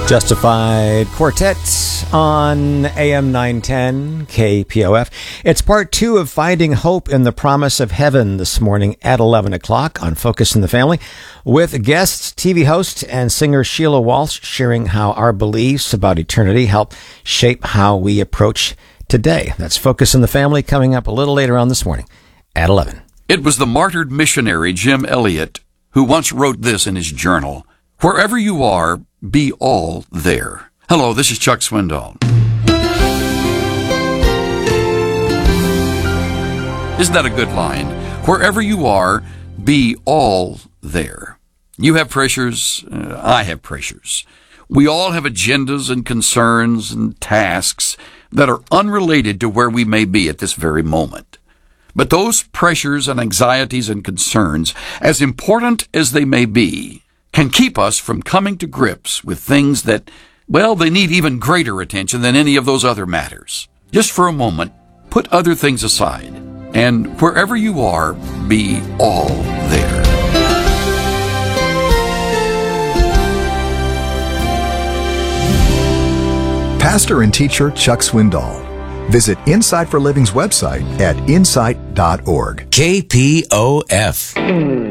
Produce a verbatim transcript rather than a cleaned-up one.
Justified Quartet on A M nine ten K P O F. It's part two of Finding Hope in the Promise of Heaven this morning at eleven o'clock on Focus in the Family with guest, T V host, and singer Sheila Walsh sharing how our beliefs about eternity help shape how we approach today. That's Focus in the Family coming up a little later on this morning at eleven. It was the martyred missionary Jim Elliot who once wrote this in his journal: "Wherever you are, be all there." Hello, this is Chuck Swindoll. Isn't that a good line? Wherever you are, be all there. You have pressures. Uh, I have pressures. We all have agendas and concerns and tasks that are unrelated to where we may be at this very moment. But those pressures and anxieties and concerns, as important as they may be, can keep us from coming to grips with things that, well, they need even greater attention than any of those other matters. Just for a moment, put other things aside, and wherever you are, be all there. Pastor and teacher Chuck Swindoll. Visit Insight for Living's website at insight dot org. K P O F.